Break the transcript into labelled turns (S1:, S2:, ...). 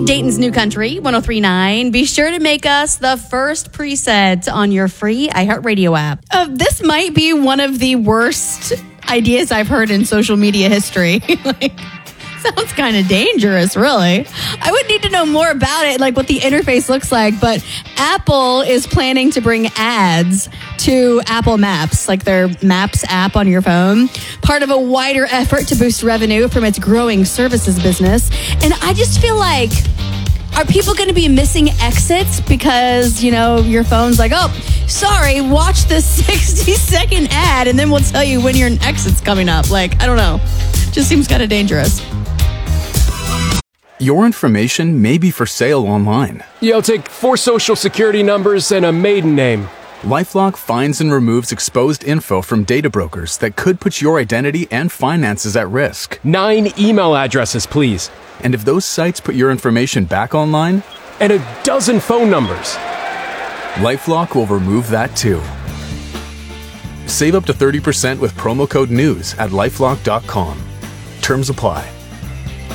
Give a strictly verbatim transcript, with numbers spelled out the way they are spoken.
S1: Dayton's New Country, one oh three point nine. Be sure to make us the first preset on your free iHeartRadio app. Uh, this might be one of the worst ideas I've heard in social media history. like, sounds kind of dangerous, really. I would need to know more about it, like what the interface looks like, but Apple is planning to bring ads to Apple Maps, like their Maps app on your phone, part of a wider effort to boost revenue from its growing services business. And I just feel like, are people going to be missing exits because, you know, your phone's like, oh, sorry, watch this sixty second ad and then we'll tell you when your exit's coming up. Like, I don't know. Just seems kind of dangerous.
S2: Your information may be for sale online.
S3: Yeah, I'll take four social security numbers and a maiden name.
S2: LifeLock finds and removes exposed info from data brokers that could put your identity and finances at risk.
S3: Nine email addresses, please.
S2: And if those sites put your information back online?
S3: And a dozen phone numbers.
S2: LifeLock will remove that too. Save up to thirty percent with promo code NEWS at lifelock dot com. Terms apply.